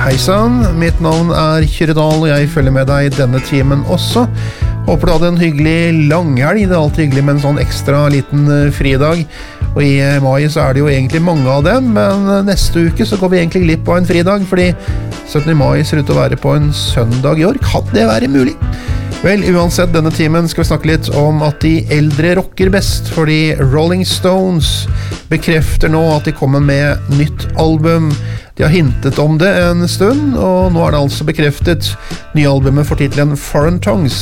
Hei sann, mitt navn Kyrre Dahl, og jeg følger med deg denne timen også. Håper du hadde en hyggelig langhelg. Det alltid hyggelig med en sånn ekstra liten fridag. Og i mai så det jo egentlig mange av dem, men neste uke så går vi egentlig glipp av en fridag, fordi 17. mai ser ut til å være på en søndag i år. Kan det være mulig? Vel, uansett, denne timen skal vi snakke litt om at de eldre rocker best, fordi Rolling Stones bekrefter nå at de kommer med nytt album. De har hintet om det en stund, og nå det altså bekreftet. Nye albumet får titelen Foreign Tongues